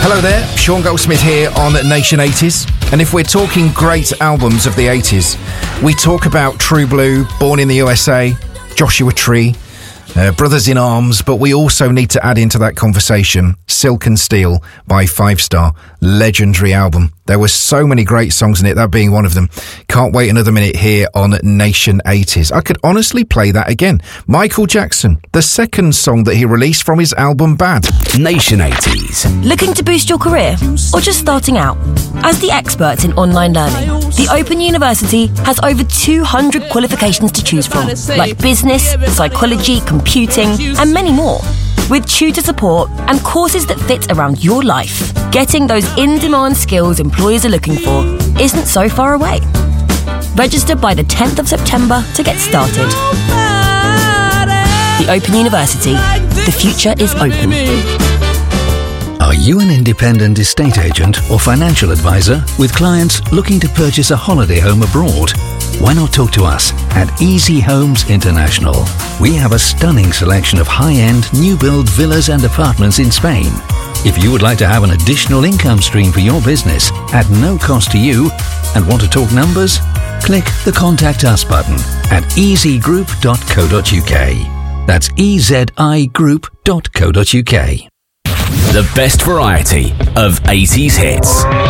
Hello there, Sean Goldsmith here on Nation 80s. And if we're talking great albums of the 80s, we talk about True Blue, Born in the USA, Joshua Tree, Brothers in Arms, but we also need to add into that conversation Silk and Steel by Five Star. Legendary album. There were so many great songs in it, that being one of them. Can't wait another minute here on Nation 80s. I could honestly play that again. Michael Jackson, the second song that he released from his album Bad. Nation 80s. Looking to boost your career or just starting out? As the experts in online learning, the Open University has over 200 qualifications to choose from, like business, psychology, computing, and many more. With tutor support and courses that fit around your life, getting those in-demand skills employers are looking for isn't so far away. Register by the 10th of September to get started. The Open University. The future is open. Are you an independent estate agent or financial advisor with clients looking to purchase a holiday home abroad? Why not talk to us at Easy Homes International? We have a stunning selection of high-end, new-build villas and apartments in Spain. If you would like to have an additional income stream for your business at no cost to you and want to talk numbers, click the Contact Us button at easygroup.co.uk. That's ezigroup.co.uk. The best variety of 80s hits.